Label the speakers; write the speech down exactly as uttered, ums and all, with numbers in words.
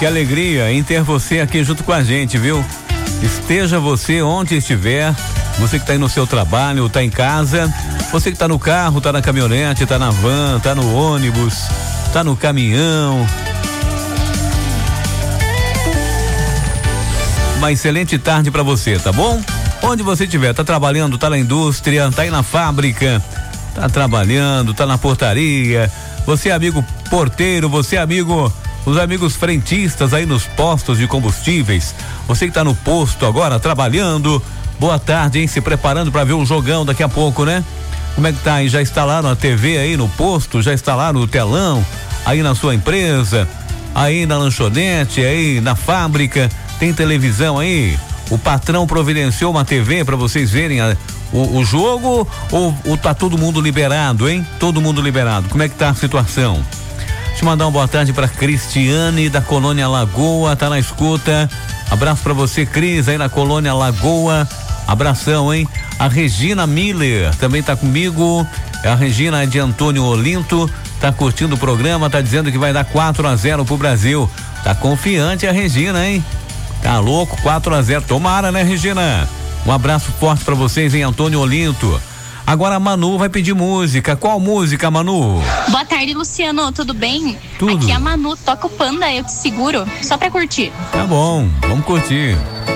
Speaker 1: que alegria em ter você aqui junto com a gente, viu? Esteja você onde estiver, você que está aí no seu trabalho, está em casa, você que está no carro, está na caminhonete, está na van, está no ônibus, está no caminhão. Uma excelente tarde para você, tá bom? Onde você estiver, tá trabalhando, tá na indústria, tá aí na fábrica, tá trabalhando, tá na portaria, você é amigo porteiro, você é amigo, os amigos frentistas aí nos postos de combustíveis, você que tá no posto agora trabalhando, boa tarde, hein? Se preparando para ver um jogão daqui a pouco, né? Como é que tá aí? Já instalaram a T V aí no posto? Já instalaram o telão aí na sua empresa? Aí na lanchonete, aí na fábrica? Tem televisão aí? O patrão providenciou uma T V para vocês verem a, o, o jogo ou, ou tá todo mundo liberado, hein? Todo mundo liberado. Como é que tá a situação? Deixa eu mandar uma boa tarde para Cristiane da Colônia Lagoa, tá na escuta. Abraço para você, Cris, aí na Colônia Lagoa. Abração, hein? A Regina Miller também tá comigo. A Regina é de Antônio Olinto, tá curtindo o programa, tá dizendo que vai dar quatro a zero pro Brasil. Tá confiante a Regina, hein? Tá louco, quatro a zero. Tomara, né, Regina? Um abraço forte pra vocês em Antônio Olinto. Agora a Manu vai pedir música. Qual música, Manu?
Speaker 2: Boa tarde, Luciano. Tudo bem?
Speaker 1: Tudo.
Speaker 2: Aqui é a Manu. Toca o Panda, eu te seguro. Só pra curtir.
Speaker 1: Tá bom, vamos curtir.